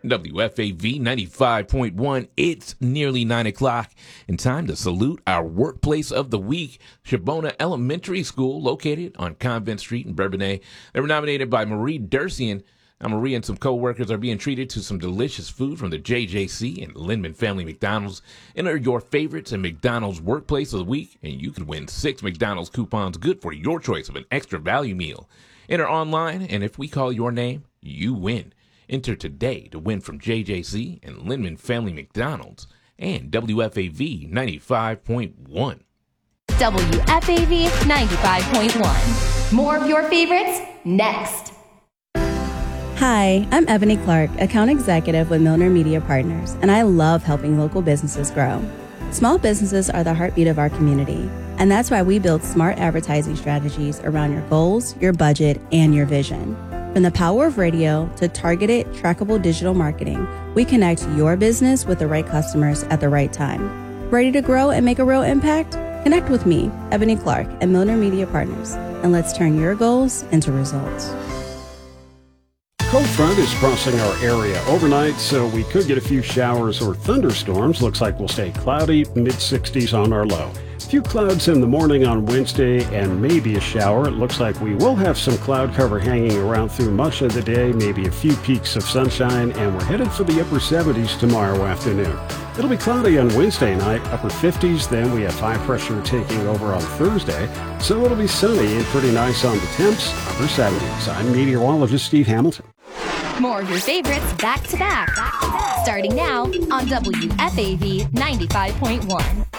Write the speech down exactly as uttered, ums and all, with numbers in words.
W F A V ninety-five point one. It's nearly nine o'clock and time to salute our workplace of the week, Shabona Elementary School, located on Convent Street in Bourbonnais. They were nominated by Marie Dursian. Now, Marie and some co-workers are being treated to some delicious food from the J J C and Lindman Family McDonald's. Enter your favorites in McDonald's Workplace of the Week, and you can win six McDonald's coupons good for your choice of an extra value meal. Enter online, and if we call your name, you win. Enter today to win from J J C and Lindman Family McDonald's and W F A V ninety-five point one. W F A V ninety-five point one. More of your favorites next. Hi, I'm Ebony Clark, Account Executive with Milner Media Partners, and I love helping local businesses grow. Small businesses are the heartbeat of our community, and that's why we build smart advertising strategies around your goals, your budget, and your vision. From the power of radio to targeted, trackable digital marketing, we connect your business with the right customers at the right time. Ready to grow and make a real impact? Connect with me, Ebony Clark, at Milner Media Partners, and let's turn your goals into results. Cold front is crossing our area overnight, so we could get a few showers or thunderstorms. Looks like we'll stay cloudy, mid sixties on our low. A few clouds in the morning on Wednesday and maybe a shower. It looks like we will have some cloud cover hanging around through much of the day, maybe a few peaks of sunshine, and we're headed for the upper seventies tomorrow afternoon. It'll be cloudy on Wednesday night, upper fifties. Then we have high pressure taking over on Thursday, so it'll be sunny and pretty nice on the temps, upper seventies. I'm meteorologist Steve Hamilton. More of your favorites back to back. Starting now on W F A V ninety-five point one.